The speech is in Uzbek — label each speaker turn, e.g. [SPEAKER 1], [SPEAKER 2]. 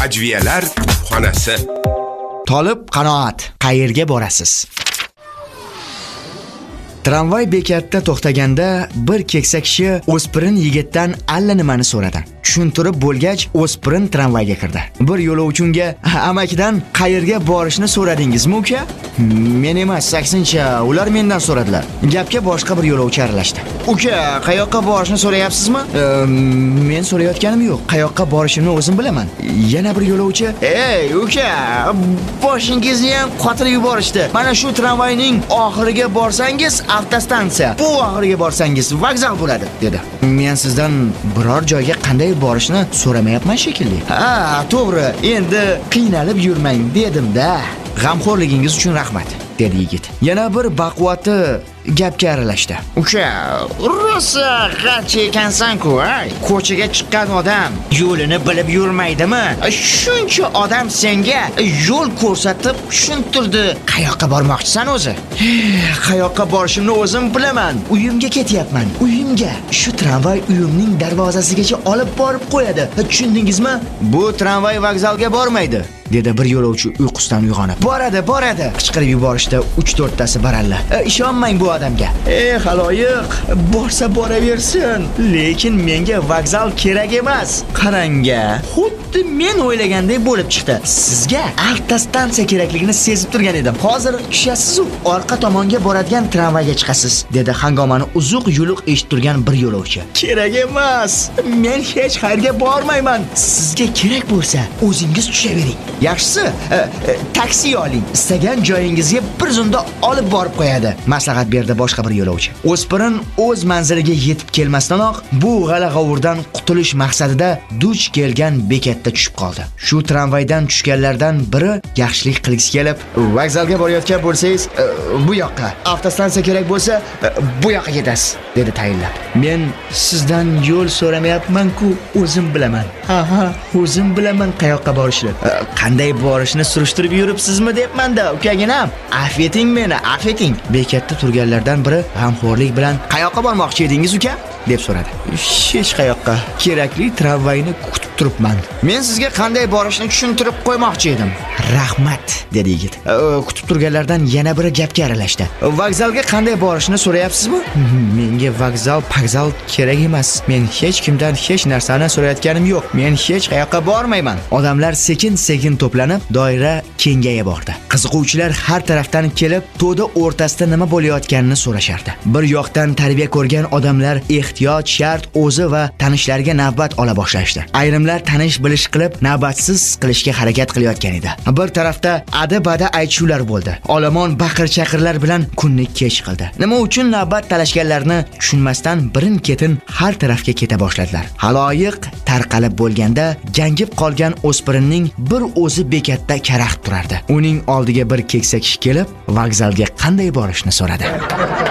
[SPEAKER 1] Ajviyalar xonasi.
[SPEAKER 2] Tolib qanoat, qayerga borasiz? Tramvay bekatida to'xtaganda bir keksa kishi o'spirin yigitdan allanimani so'radi. Tushuntirib bo'lgach, o'spirin tramvayga kirdi. Bir yo'lovchi unga: "Amakidan qayerga borishni so'radingizmi, uka?" "Men emas, aksincha, ular mendan so'radilar." Gapga boshqa bir yo'lovchi aralashdi. "Uka, qayoqqa borishni so'rayapsizmi?" "Men so'rayotganim yo'q. Qayoqqa borishimni o'zim bilaman." Yana bir yo'lovchi: "Ey, uka, boshingizni ham qotirib yuborishdi. Mana shu tramvayning oxiriga borsangiz avtostansiya, bu oxiriga borsangiz vokzal bo'ladi", dedi. "Men sizdan biror joyga qanday borishni so'ramayapman shekilli." "Ha, to'g'ri. Endi qiynalib yurmang dedim-da. G'amxo'rligingiz uchun rahmat", dedi yigit. Yana bir baquvvati gapga aralashdi. "Uka, rosa g'archi ekansan-ku, ay. Ko'chaga chiqqan odam yo'lini bilib yurmaydimi? Shuncha odam senga yo'l ko'rsatib tushuntirdi. Qayoqqa bormoqchisan o'zi?" "Qayoqqa borishimni o'zim bilaman. Uyimga ketyapman. Uyimga. Shu tramvay uyimning darvozasigacha olib borib qo'yadi. Tushundingizmi? Bu tramvay vokzalga bormaydi", dedi bir yo'lovchi uyqusidan uyg'onib. Boradi, qichqirib yuborishda 3-4 tasi baralla. "Ishonmang bu odamga. Xaloyiq, borsa boraversin, lekin menga vokzal kerak emas. Qaranga, xuddi men o'ylaganday bo'lib chiqdi. Sizga avtostansiya kerakligini sezib turgan edim. Hozir tushasiz-u, orqa tomonga boradigan tramvayga chiqasiz", dedi hangomani uzuq yuluq eshitib turgan bir yo'lovchi. "Kerak emas. Men hech qayerga bormayman. Sizga kerak bo'lsa, o'zingiz tushavering. Yaxshisi, taksi oling. Istagan joyingizga bir zumda olib borib qo'yadi", maslahat berdi boshqa bir yo'lovchi. O'spirin o'z manziliga yetib kelmasdanoq bu g'ala-g'ovurdan qutulish maqsadida duch kelgan bekatda tushib qoldi. Shu tramvaydan tushganlardan biri yaxshilik qilgisi kelib: "Vokzalga borayotgan bo'lsangiz, bu yoqqa, avtostansiya kerak bo'lsa, bu yoqqa ketasiz", dedi tayinlab. "Men sizdan yo'l so'ramayapman-ku, o'zim bilaman. Ha, o'zim bilaman qayoqqa borishni. Qanday borishni surishtirib yuribsizmi debman-da, ukaginam. Afeting meni, afeting." Bekatda turganlardan biri g'amxo'rlik bilan: "Qayoqqa bormoqchi edingiz, uka?" deb so'radi. "Hech qayoqqa. Kerakli tramvayni kutib turibman. Men sizga qanday borishni tushuntirib qo'ymoqchi edim." "Rahmat", dedi yigit. Kutib turganlardan yana biri gapga aralashdi. "Vokzalga qanday borishni so'rayapsizmi?" "Menga vokzal kerak emas. Men hech kimdan hech narsani so'rayotganim yo'q. Men hech qayoqqa bormayman." Odamlar sekin-sekin to'planib, doira kengaya bordi. Qiziquvchilar har tarafdan kelib, to'da o'rtasida nima bo'layotganini so'rashardi. Bir yoqdan tarbiya ko'rgan odamlar ehtiyot shart o'zi va tanishlariga navbat ola boshlashdi. Ayrimlar tanish-bilish qilib, navbatsiz qilishga harakat qilayotgan edi. Bir tarafda ada-bada aytishuvlar bo'ldi. Olomon baqir-chaqirlar bilan kunni kech qildi. Nima uchun navbat talashganlarini tushunmasdan birin-ketin har tarafga keta boshladilar. Haloyiq tarqalib bo'lganda, gangib qolgan o'spirinning bir o'zi bekatda karaxt turardi. Uning oldiga bir keksa kishi kelib, vokzalga qanday borishni so'radi.